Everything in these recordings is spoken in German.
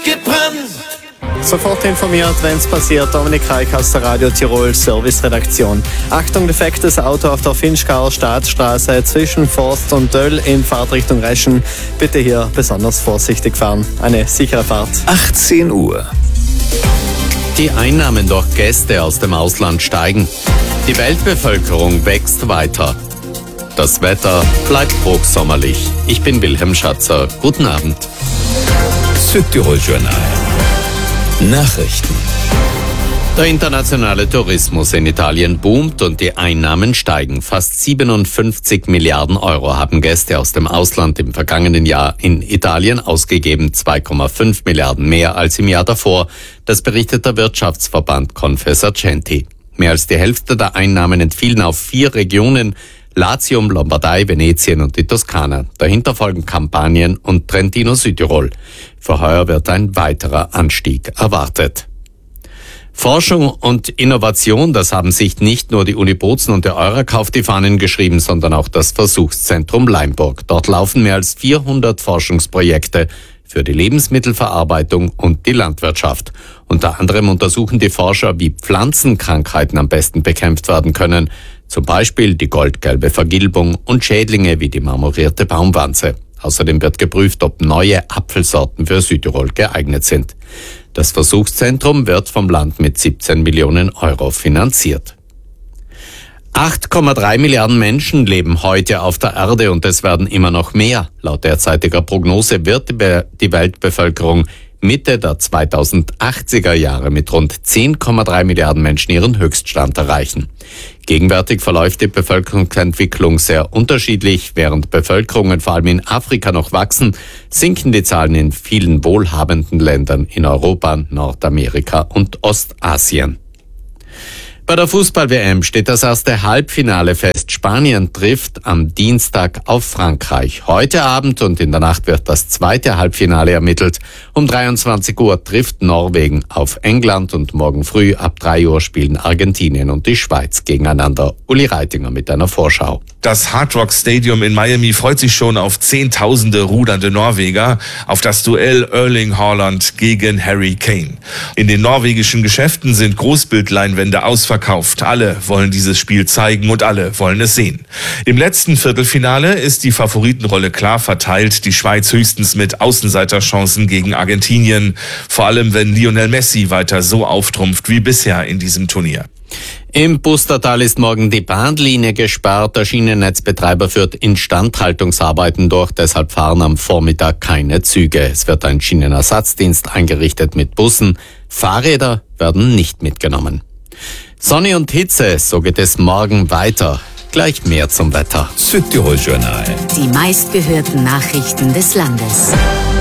gebrannt. Sofort informiert, wenn es passiert. Dominik Reich aus der Radio Tirol Service-Redaktion. Achtung, defektes Auto auf der Finchgauer Staatsstraße zwischen Forst und Döll in Fahrtrichtung Reschen. Bitte hier besonders vorsichtig fahren. Eine sichere Fahrt. 18 Uhr. Die Einnahmen durch Gäste aus dem Ausland steigen. Die Weltbevölkerung wächst weiter. Das Wetter bleibt hochsommerlich. Ich bin Wilhelm Schatzer. Guten Abend. Südtirol Journal. Nachrichten. Der internationale Tourismus in Italien boomt und die Einnahmen steigen. Fast 57 Milliarden Euro haben Gäste aus dem Ausland im vergangenen Jahr in Italien ausgegeben. 2,5 Milliarden mehr als im Jahr davor. Das berichtet der Wirtschaftsverband Confesercenti. Mehr als die Hälfte der Einnahmen entfielen auf 4 Regionen: Latium, Lombardei, Venetien und die Toskana. Dahinter folgen Kampanien und Trentino-Südtirol. Für heuer wird ein weiterer Anstieg erwartet. Forschung und Innovation, das haben sich nicht nur die Uni Bozen und der EURAC auf die Fahnen geschrieben, sondern auch das Versuchszentrum Leimburg. Dort laufen mehr als 400 Forschungsprojekte für die Lebensmittelverarbeitung und die Landwirtschaft. Unter anderem untersuchen die Forscher, wie Pflanzenkrankheiten am besten bekämpft werden können. Zum Beispiel die goldgelbe Vergilbung und Schädlinge wie die marmorierte Baumwanze. Außerdem wird geprüft, ob neue Apfelsorten für Südtirol geeignet sind. Das Versuchszentrum wird vom Land mit 17 Millionen Euro finanziert. 8,3 Milliarden Menschen leben heute auf der Erde und es werden immer noch mehr. Laut derzeitiger Prognose wird die Weltbevölkerung Mitte der 2080er Jahre mit rund 10,3 Milliarden Menschen ihren Höchststand erreichen. Gegenwärtig verläuft die Bevölkerungsentwicklung sehr unterschiedlich. Während Bevölkerungen vor allem in Afrika noch wachsen, sinken die Zahlen in vielen wohlhabenden Ländern in Europa, Nordamerika und Ostasien. Bei der Fußball-WM steht das erste Halbfinale fest. Spanien trifft am Dienstag auf Frankreich. Heute Abend und in der Nacht wird das zweite Halbfinale ermittelt. Um 23 Uhr trifft Norwegen auf England und morgen früh ab 3 Uhr spielen Argentinien und die Schweiz gegeneinander. Uli Reitinger mit einer Vorschau. Das Hard Rock Stadium in Miami freut sich schon auf Zehntausende rudernde Norweger, auf das Duell Erling Haaland gegen Harry Kane. In den norwegischen Geschäften sind Großbildleinwände ausverkauft. Alle wollen dieses Spiel zeigen und alle wollen es sehen. Im letzten Viertelfinale ist die Favoritenrolle klar verteilt. Die Schweiz höchstens mit Außenseiterchancen gegen Argentinien. Vor allem, wenn Lionel Messi weiter so auftrumpft wie bisher in diesem Turnier. Im Pustertal ist morgen die Bahnlinie gesperrt. Der Schienennetzbetreiber führt Instandhaltungsarbeiten durch. Deshalb fahren am Vormittag keine Züge. Es wird ein Schienenersatzdienst eingerichtet mit Bussen. Fahrräder werden nicht mitgenommen. Sonne und Hitze, so geht es morgen weiter. Gleich mehr zum Wetter. Südtirol Journal. Die meistgehörten Nachrichten des Landes.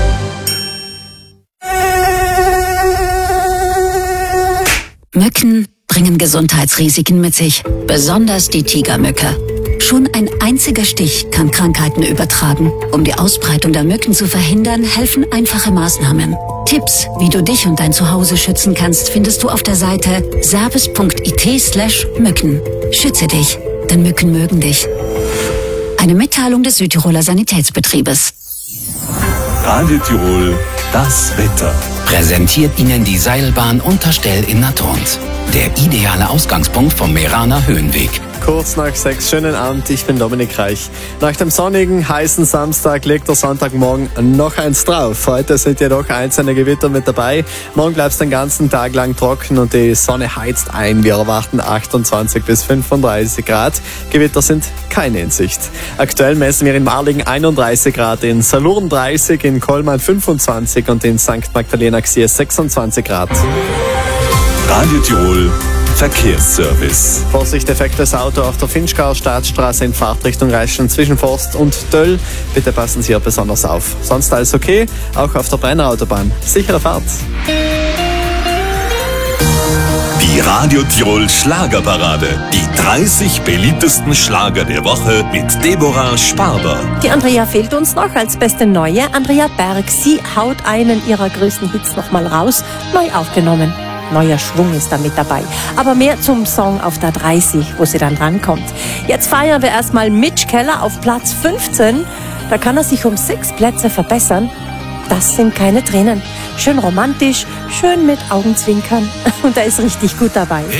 Mücken bringen Gesundheitsrisiken mit sich, besonders die Tigermücke. Schon ein einziger Stich kann Krankheiten übertragen. Um die Ausbreitung der Mücken zu verhindern, helfen einfache Maßnahmen. Tipps, wie du dich und dein Zuhause schützen kannst, findest du auf der Seite service.it/Mücken. Schütze dich, denn Mücken mögen dich. Eine Mitteilung des Südtiroler Sanitätsbetriebes. Radio Tirol, das Wetter. Präsentiert Ihnen die Seilbahn Unterstell in Natorns. Der ideale Ausgangspunkt vom Meraner Höhenweg. Kurz nach 6, schönen Abend, ich bin Dominik Reich. Nach dem sonnigen, heißen Samstag legt der Sonntagmorgen noch eins drauf. Heute sind jedoch einzelne Gewitter mit dabei. Morgen bleibt es den ganzen Tag lang trocken und die Sonne heizt ein. Wir erwarten 28 bis 35 Grad. Gewitter sind keine in Sicht. Aktuell messen wir in Marlingen 31 Grad, in Salurn 30, in Kollmann 25 und in St. Magdalena 26 Grad. Radio Tirol Verkehrsservice. Vorsicht, defektes Auto auf der Finchgauer Staatsstraße in Fahrtrichtung Reischen zwischen Forst und Döll. Bitte passen Sie hier besonders auf. Sonst alles okay, auch auf der Brennerautobahn. Sichere Fahrt. Die Radio Tirol Schlagerparade. Die 30 beliebtesten Schlager der Woche mit Deborah Sparber. Die Andrea fehlt uns noch als beste Neue. Andrea Berg, sie haut einen ihrer größten Hits nochmal raus, neu aufgenommen. Neuer Schwung ist da mit dabei. Aber mehr zum Song auf der 30, wo sie dann rankommt. Jetzt feiern wir erstmal Mitch Keller auf Platz 15. Da kann er sich um 6 Plätze verbessern. das sind keine Tränen. Schön romantisch, schön mit Augenzwinkern und er ist richtig gut dabei.